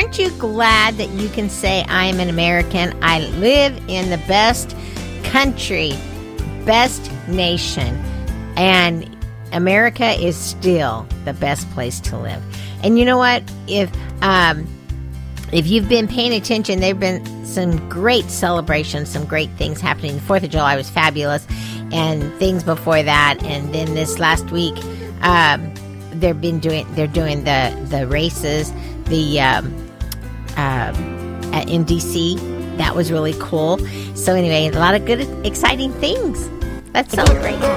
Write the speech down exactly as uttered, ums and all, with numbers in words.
aren't you glad that you can say I am an American? I live in the best country, best nation, and America is still the best place to live. And you know what? If um, if you've been paying attention, there have been some great celebrations, some great things happening. The fourth of July was fabulous, and things before that. And then this last week, um, they've been doing they're doing the the races, the um, uh, in D C. That was really cool. So anyway, a lot of good, exciting things. Let's celebrate.